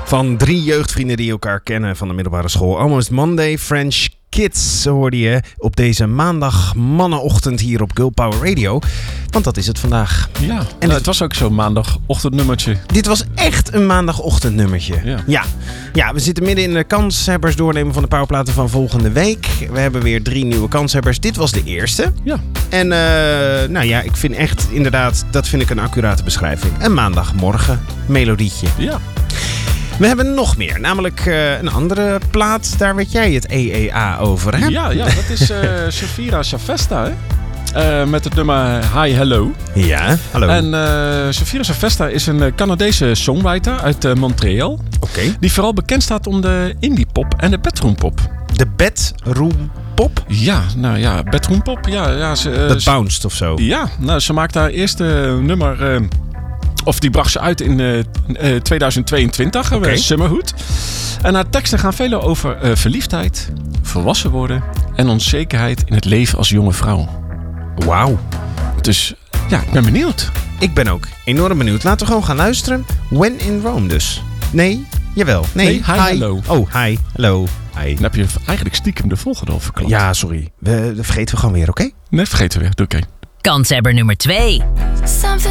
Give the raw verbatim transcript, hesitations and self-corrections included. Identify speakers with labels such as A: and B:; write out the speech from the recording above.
A: Van drie jeugdvrienden die elkaar kennen van de middelbare school. Almost Monday, French Kids hoorde je op deze maandag mannenochtend hier op Girl Power Radio. Want dat is het vandaag.
B: Ja, en nou, het was ook zo'n maandagochtendnummertje.
A: Dit was echt een maandagochtendnummertje.
B: Ja.
A: Ja. Ja, we zitten midden in de kanshebbers doornemen van de powerplaten van volgende week. We hebben weer drie nieuwe kanshebbers. Dit was de eerste.
B: Ja.
A: En uh, nou ja, ik vind echt inderdaad, dat vind ik een accurate beschrijving. Een maandagmorgen melodietje.
B: Ja.
A: We hebben nog meer, namelijk uh, een andere plaat. Daar weet jij het E E A over, hè?
B: Ja, ja, dat is uh, Shafira Shavesta, hè? Uh, met het nummer Hi Hello.
A: Ja, hallo.
B: En uh, Shafira Shavesta is een Canadese songwriter uit uh, Montreal.
A: Oké. Okay.
B: Die vooral bekend staat om de indie pop en de bedroom pop.
A: De bedroom pop?
B: Ja, nou ja, bedroom pop. Ja, ja, ze, uh,
A: dat
B: ze,
A: bounced of zo?
B: Ja, nou, ze maakte haar eerste nummer... Uh, Of die bracht ze uit in uh, uh, tweeduizend tweeëntwintig, okay. Summerhood. En haar teksten gaan veel over uh, verliefdheid, volwassen worden en onzekerheid in het leven als jonge vrouw.
A: Wauw.
B: Dus ja, ik ben benieuwd.
A: Ik ben ook enorm benieuwd. Laten we gewoon gaan luisteren. When in Rome dus. Nee, jawel. Nee,
B: nee hi,
A: hi.
B: Hello.
A: Oh, hi, hello. Hi.
B: Dan heb je eigenlijk stiekem de volgende al verklapt.
A: Ja, sorry. We, dat vergeten we gewoon weer, oké? Okay?
B: Nee, vergeten we weer. Doe oké. Okay.
C: Kanshebber nummer twee.